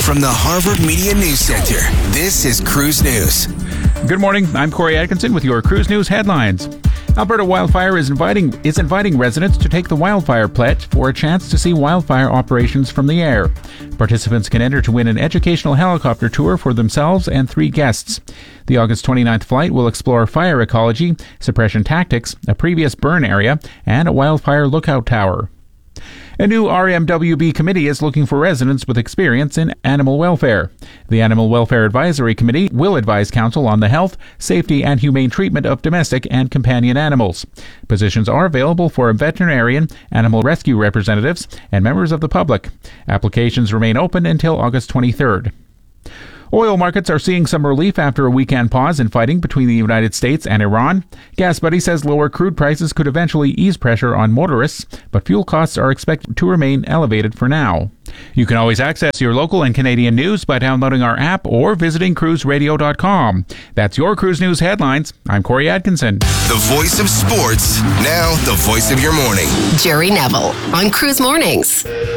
From the Harvard Media News Center, this is Cruise News. Good morning. I'm Corey Atkinson with your Cruise News headlines. Alberta Wildfire is inviting residents to take the Wildfire Pledge for a chance to see wildfire operations from the air. Participants can enter to win an educational helicopter tour for themselves and 3 guests. The August 29th flight will explore fire ecology, suppression tactics, a previous burn area, and a wildfire lookout tower. A new RMWB committee is looking for residents with experience in animal welfare. The Animal Welfare Advisory Committee will advise Council on the health, safety, and humane treatment of domestic and companion animals. Positions are available for veterinarian, animal rescue representatives, and members of the public. Applications remain open until August 23rd. Oil markets are seeing some relief after a weekend pause in fighting between the United States and Iran. GasBuddy says lower crude prices could eventually ease pressure on motorists, but fuel costs are expected to remain elevated for now. You can always access your local and Canadian news by downloading our app or visiting cruiseradio.com. That's your Cruise News headlines. I'm Corey Atkinson. The voice of sports, now the voice of your morning. Jerry Neville on Cruise Mornings.